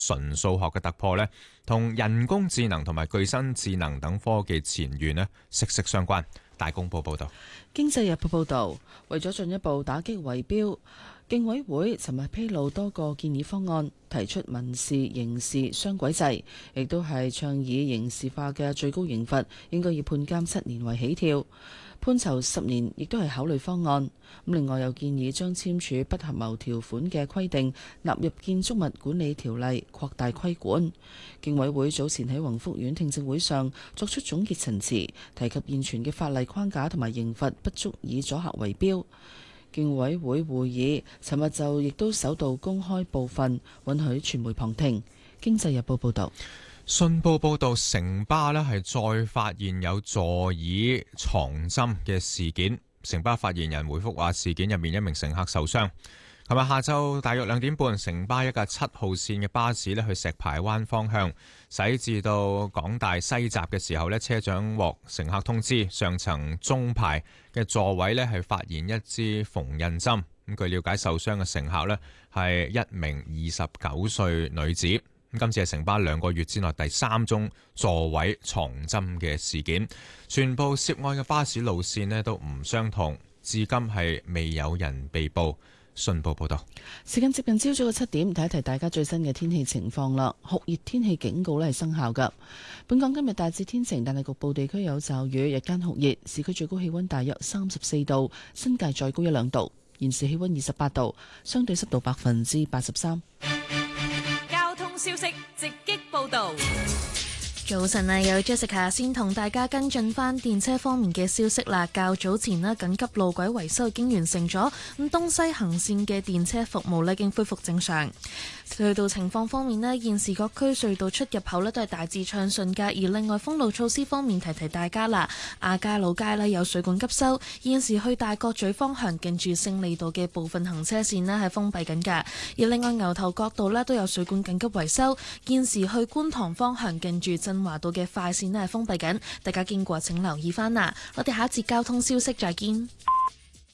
純數學嘅突破呢，同人工智能同埋具身智能等科技前沿呢息息相關。大公報報道。 經濟日報報導，為咗進一步打擊圍標，競委會尋日披露多個建議方案，提出民事、刑事雙軌制，亦都係倡議刑事化嘅最高刑罰應該以判監7年為起跳，判囚10年亦都係考慮方案。另外又建議將簽署不合謀條款嘅規定納入建築物管理條例，擴大規管。競委會早前喺宏福苑聽證會上作出總結陳詞，提及現存嘅法例框架同埋刑罰不足以阻嚇圍標。競委會會議尋日就亦都首度公開部分，允許傳媒旁聽。經濟日報報導。 信報報導，城巴呢係再發現有座椅藏針嘅事件。城巴發言人回覆話，事件入面一名乘客受傷。琴日下晝大約2點半，城巴一架7號線嘅巴士呢去石排灣方向駛至到港大西閘嘅時候呢，車長獲乘客通知，上層中排嘅座位呢係發現一支縫印針。咁據了解，受傷嘅乘客呢係一名29歲女子。今次係城巴2個月之內第3宗座位藏針嘅事件，全部涉案嘅巴士路線呢都唔相同，至今係未有人被捕。信報報道。 時間接近朝早嘅7點，睇一睇大家最新嘅天氣情況啦。酷熱天氣警告呢係生效㗎。本港今日大致天晴，但係局部地區有驟雨，日間酷熱，市區最高氣溫大約34度，新界再高1-2度。現時氣溫28度，相對濕度83%。 消息直擊報導。 早晨啊，有 Jessica 先同大家跟進翻電車方面嘅消息啦。較早前咧，緊急路軌維修已經完成咗，咁東西行線嘅電車服務咧已經恢復正常。隧道情況方面咧，現時各區隧道出入口咧都係大致暢順㗎。而另外封路措施方面，提提大家啦，亞皆老街咧有水管急修，現時去大角咀方向近住勝利道嘅部分行車線咧係封閉緊㗎。而另外牛頭角道咧都有水管緊急維修，現時去觀塘方向近住振華道嘅快線咧係封閉緊，大家經過請留意翻啦。我哋下一節交通消息再見。